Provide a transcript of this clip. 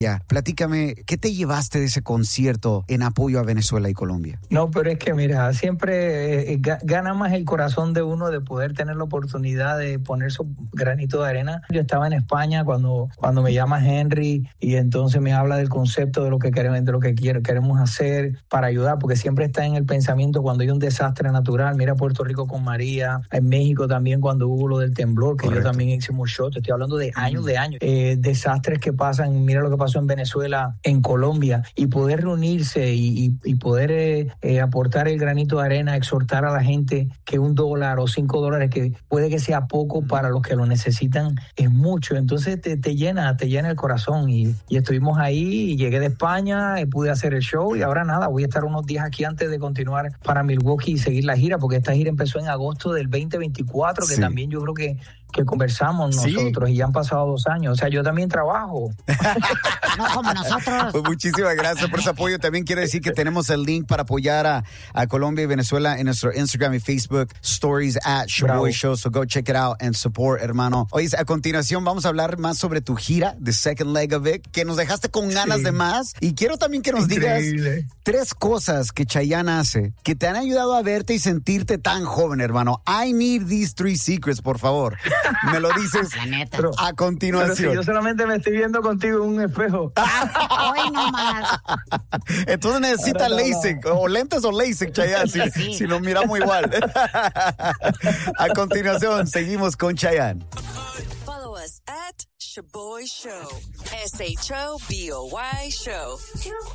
Ya, platícame, ¿qué te llevaste de ese concierto en apoyo a Venezuela y Colombia? No, pero es que mira, siempre gana más el corazón de uno de poder tener la oportunidad de poner su granito de arena. Yo estaba en España cuando me llama Henry y entonces me habla del concepto de lo que queremos hacer para ayudar, porque siempre está en el pensamiento cuando hay un desastre natural. Mira Puerto Rico con María, en México también cuando hubo lo del temblor, que Correcto. yo también hice un show, te estoy hablando de años, desastres que pasan, mira lo que pasó en Venezuela, en Colombia, y poder reunirse y poder aportar el granito de arena, exhortar a la gente que $1 o $5, que puede que sea poco para los que lo necesitan, es mucho. Entonces te llena el corazón y estuvimos ahí y llegué de España y pude hacer el show y ahora nada, voy a estar unos días aquí antes de continuar para Milwaukee y seguir la gira, porque esta gira empezó en agosto del 2024, que también yo creo que conversamos nosotros y ya han pasado 2 años. O sea, yo también trabajo. No como nosotros. Pues muchísimas gracias por ese apoyo. También quiero decir que tenemos el link para apoyar a Colombia y Venezuela en nuestro Instagram y Facebook stories @Shoboy Show. So go check it out and support, hermano. Oye, a continuación vamos a hablar más sobre tu gira, The Second Leg of It, que nos dejaste con ganas de más. Y quiero también que nos digas 3 cosas que Chayanne hace que te han ayudado a verte y sentirte tan joven, hermano. I need these 3 secrets, por favor. Me lo dices a continuación. Pero si yo solamente me estoy viendo contigo en un espejo. Hoy no más. Entonces necesita LASIK, o lentes o LASIK, Chayanne, si nos miramos igual. A continuación, seguimos con Chayanne. Follow us at Shoboy Show. SHOBOY Show.